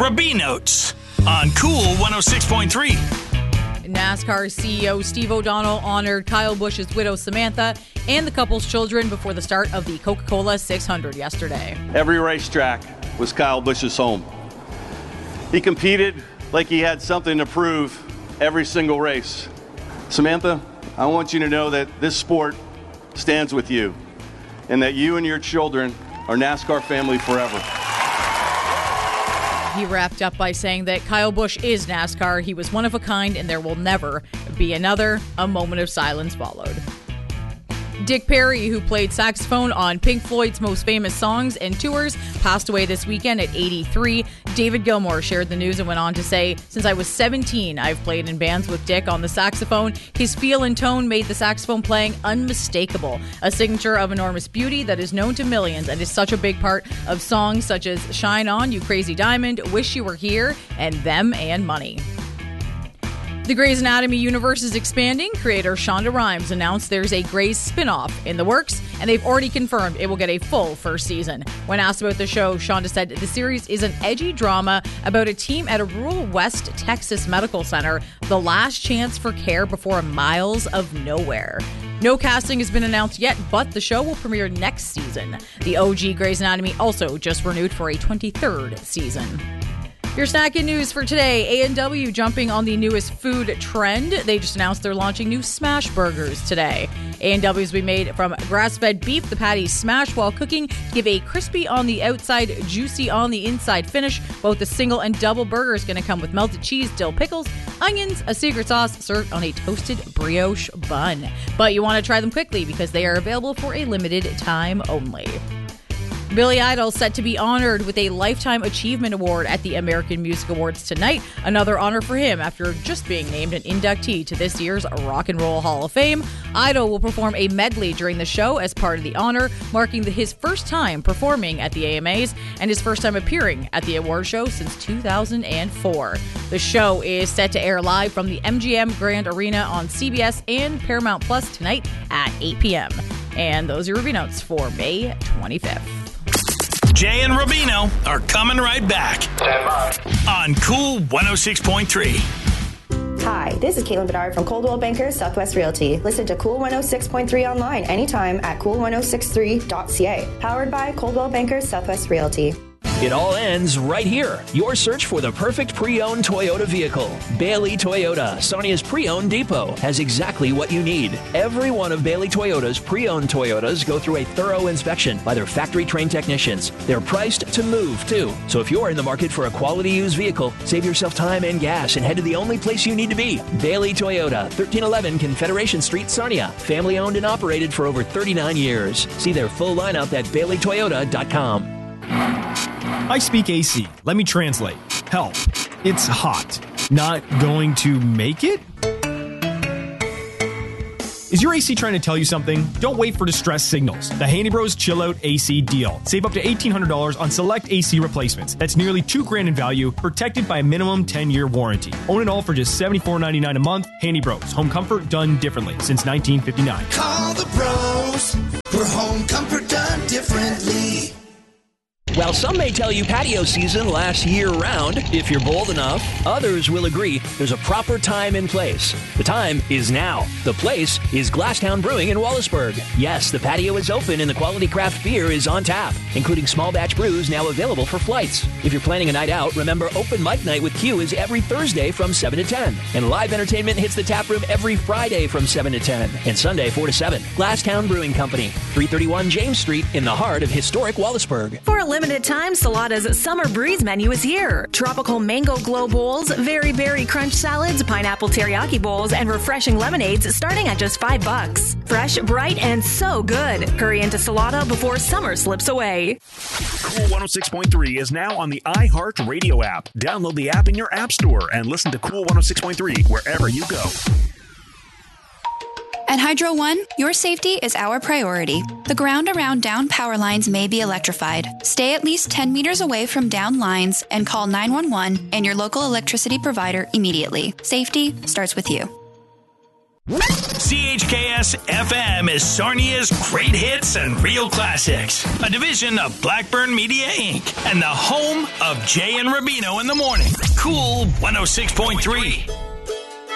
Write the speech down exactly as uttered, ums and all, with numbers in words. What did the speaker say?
Rubinotes on Cool one oh six point three. NASCAR C E O Steve O'Donnell honored Kyle Busch's widow Samantha and the couple's children before the start of the Coca-Cola six hundred yesterday. Every racetrack was Kyle Busch's home. He competed like he had something to prove every single race. Samantha, I want you to know that this sport stands with you and that you and your children are NASCAR family forever. He wrapped up by saying that Kyle Busch is NASCAR. He was one of a kind, and there will never be another. A moment of silence followed. Dick Perry, who played saxophone on Pink Floyd's most famous songs and tours, passed away this weekend at eighty-three. David Gilmour shared the news and went on to say, "Since I was seventeen, I've played in bands with Dick on the saxophone. His feel and tone made the saxophone playing unmistakable, a signature of enormous beauty that is known to millions and is such a big part of songs such as Shine On, You Crazy Diamond, Wish You Were Here, and Them and Money." The Grey's Anatomy universe is expanding. Creator Shonda Rhimes announced there's a Grey's spin-off in the works, and they've already confirmed it will get a full first season. When asked about the show, Shonda said the series is an edgy drama about a team at a rural West Texas medical center, the last chance for care before miles of nowhere. No casting has been announced yet, but the show will premiere next season. The O G Grey's Anatomy also just renewed for a twenty-third season. Your snacking news for today, A and W jumping on the newest food trend. They just announced they're launching new smash burgers today. A and W's will be made from grass-fed beef. The patties smash while cooking, give a crispy on the outside, juicy on the inside finish. Both the single and double burger is going to come with melted cheese, dill pickles, onions, a secret sauce served on a toasted brioche bun. But you want to try them quickly because they are available for a limited time only. Billy Idol set to be honored with a Lifetime Achievement Award at the American Music Awards tonight. Another honor for him after just being named an inductee to this year's Rock and Roll Hall of Fame. Idol will perform a medley during the show as part of the honor, marking the, his first time performing at the A M As and his first time appearing at the award show since two thousand four. The show is set to air live from the M G M Grand Arena on C B S and Paramount Plus tonight at eight p.m. And those are your Ruby Notes for May twenty-fifth. Jay and Rubino are coming right back. Stand by. On Cool one oh six point three. Hi, this is Caitlin Bedard from Coldwell Banker Southwest Realty. Listen to Cool one oh six point three online anytime at cool one oh six three dot c a. Powered by Coldwell Banker Southwest Realty. It all ends right here. Your search for the perfect pre-owned Toyota vehicle. Bailey Toyota, Sonia's pre-owned depot, has exactly what you need. Every one of Bailey Toyota's pre-owned Toyotas go through a thorough inspection by their factory-trained technicians. They're priced to move, too. So if you're in the market for a quality used vehicle, save yourself time and gas and head to the only place you need to be. Bailey Toyota, thirteen eleven Confederation Street, Sarnia. Family-owned and operated for over thirty-nine years. See their full lineup at bailey toyota dot com. I speak A C. Let me translate. Help. It's hot. Not going to make it? Is your A C trying to tell you something? Don't wait for distress signals. The Handy Bros Chill Out A C deal. Save up to eighteen hundred dollars on select A C replacements. That's nearly two grand in value, protected by a minimum ten-year warranty. Own it all for just seventy-four ninety-nine a month. Handy Bros. Home comfort done differently since nineteen fifty-nine. Call the pros for home comfort done differently. While some may tell you patio season lasts year-round, if you're bold enough, others will agree there's a proper time and place. The time is now. The place is Glasstown Brewing in Wallaceburg. Yes, the patio is open and the quality craft beer is on tap, including small batch brews now available for flights. If you're planning a night out, remember Open Mic Night with Q is every Thursday from seven to ten. And live entertainment hits the tap room every Friday from seven to ten. And Sunday four to seven. Glasstown Brewing Company, three thirty-one James Street in the heart of historic Wallaceburg. For a limited time, Salada's Summer Breeze menu is here. Tropical mango glow bowls, very berry crunch salads, pineapple teriyaki bowls, and refreshing lemonades starting at just five bucks. Fresh, bright, and so good. Hurry into Salada before summer slips away. Cool one oh six point three is now on the iHeart Radio app. Download the app in your app store and listen to Cool one oh six point three wherever you go. At Hydro One, your safety is our priority. The ground around down power lines may be electrified. Stay at least ten meters away from down lines and call nine one one and your local electricity provider immediately. Safety starts with you. C H K S F M is Sarnia's Great Hits and Real Classics, a division of Blackburn Media, Incorporated, and the home of Jay and Rubino in the morning. Cool one oh six point three.